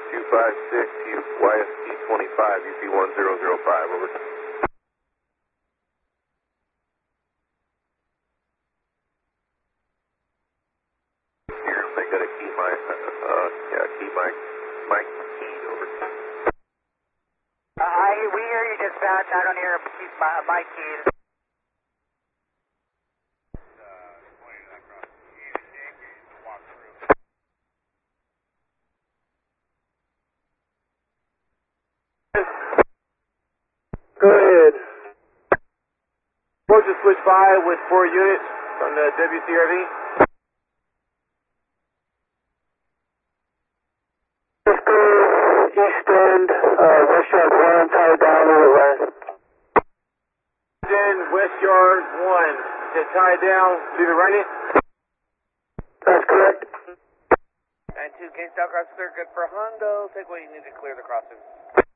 YST 25, UP 1005, over. Here, they got a key mic, key mic key, over. We hear you dispatch, I don't hear a mic key. Go ahead. We'll just switch by with 4 units from the WCRV. Let's go east end, west yard 1, tie down a little less. East end, west yard 1. To tie down, leave it running? That's correct. And 2 K-Style cross clear, good for Hondo. Take what you need to clear the crossing.